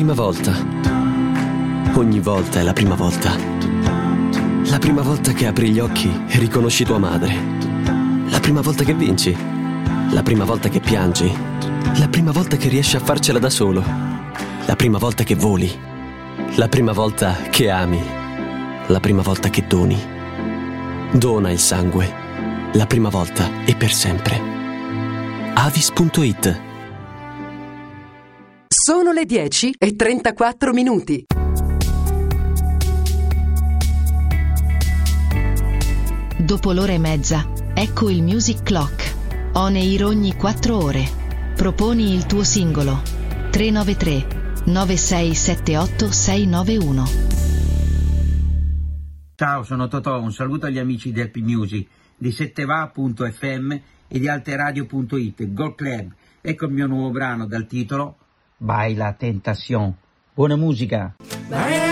prima volta. Ogni volta è la prima volta. La prima volta che apri gli occhi e riconosci tua madre. La prima volta che vinci. La prima volta che piangi. La prima volta che riesci a farcela da solo. La prima volta che voli. La prima volta che ami. La prima volta che doni. Dona il sangue. La prima volta e per sempre. Avis.it. Sono le 10:34. Dopo l'ora e mezza, ecco il Music Clock. On air ogni 4 ore. Proponi il tuo singolo. 393 9678 691. Ciao, sono Totò, un saluto agli amici del P-Music, di setteva.fm e di alteradio.it, Gold Club. Ecco il mio nuovo brano dal titolo Baila Tentación. Buona musica!